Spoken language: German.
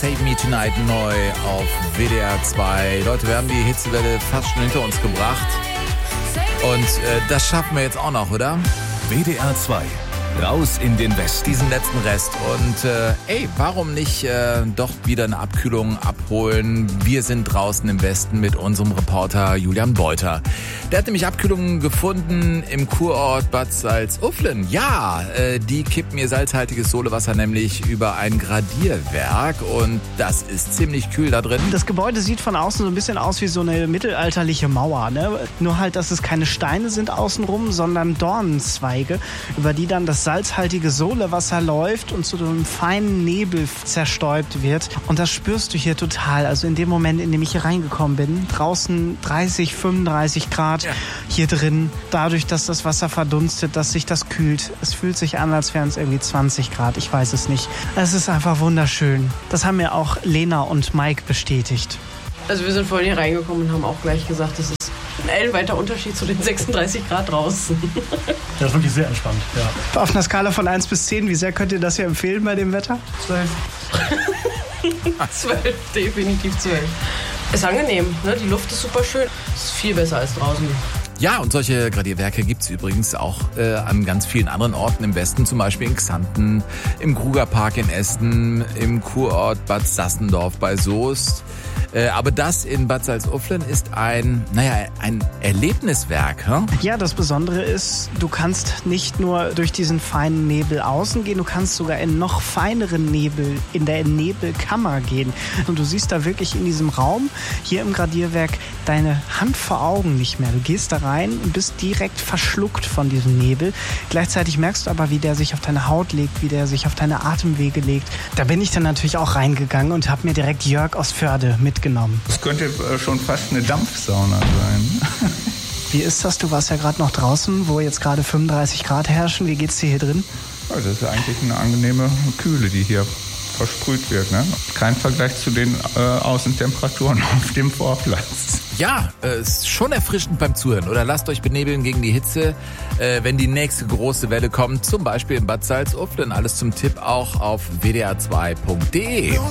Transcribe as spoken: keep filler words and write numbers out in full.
Save Me Tonight neu auf W D R zwei. Leute, wir haben die Hitzewelle fast schon hinter uns gebracht. Und äh, das schaffen wir jetzt auch noch, oder? W D R zwei. Raus in den Westen. Diesen letzten Rest. Und äh, ey, warum nicht äh, doch wieder eine Abkühlung abholen? Wir sind draußen im Westen mit unserem Reporter Julian Beuter. Der hat nämlich Abkühlungen gefunden im Kurort Bad Salzuflen. Ja, äh, die kippen ihr salzhaltiges Sohlewasser nämlich über ein Gradierwerk. Und das ist ziemlich kühl da drin. Das Gebäude sieht von außen so ein bisschen aus wie so eine mittelalterliche Mauer, ne? Nur halt, dass es keine Steine sind außenrum, sondern Dornenzweige, über die dann das salzhaltige Sohlewasser läuft und zu einem feinen Nebel zerstäubt wird. Und das spürst du hier total. Also in dem Moment, in dem ich hier reingekommen bin, draußen dreißig, fünfunddreißig Grad, ja. Hier drin, dadurch, dass das Wasser verdunstet, dass sich das kühlt. Es fühlt sich an, als wären es irgendwie zwanzig Grad. Ich weiß es nicht. Es ist einfach wunderschön. Das haben mir auch Lena und Mike bestätigt. Also wir sind vorhin hier reingekommen und haben auch gleich gesagt, das ist ein ellenweiter Unterschied zu den sechsunddreißig Grad draußen. Das ist wirklich sehr entspannt, ja. Auf einer Skala von eins bis zehn, wie sehr könnt ihr das hier empfehlen bei dem Wetter? zwölf. zwölf, definitiv zwölf. Ist angenehm, ne? Die Luft ist super schön. Ist viel besser als draußen. Ja, und solche Gradierwerke gibt es übrigens auch äh, an ganz vielen anderen Orten im Westen, zum Beispiel in Xanten, im Krugerpark in Esten, im Kurort Bad Sassendorf bei Soest. Äh, aber das in Bad Salzuflen ist ein, naja, ein Erlebniswerk. Hm? Ja, das Besondere ist, du kannst nicht nur durch diesen feinen Nebel außen gehen, du kannst sogar in noch feineren Nebel, in der Nebelkammer gehen. Und du siehst da wirklich in diesem Raum, hier im Gradierwerk, deine Hand vor Augen nicht mehr. Du gehst da rein und bist direkt verschluckt von diesem Nebel. Gleichzeitig merkst du aber, wie der sich auf deine Haut legt, wie der sich auf deine Atemwege legt. Da bin ich dann natürlich auch reingegangen und habe mir direkt Jörg aus Förde mitgenommen. Das könnte schon fast eine Dampfsauna sein. Wie ist das? Du warst ja gerade noch draußen, wo jetzt gerade fünfunddreißig Grad herrschen. Wie geht's dir hier drin? Ja, das ist eigentlich eine angenehme Kühle, die hier versprüht wird. Ne? Kein Vergleich zu den äh, Außentemperaturen auf dem Vorplatz. Ja, äh, ist schon erfrischend beim Zuhören. Oder lasst euch benebeln gegen die Hitze, äh, wenn die nächste große Welle kommt. Zum Beispiel in Bad Salzuflen. Alles zum Tipp auch auf w d r zwei punkt d e.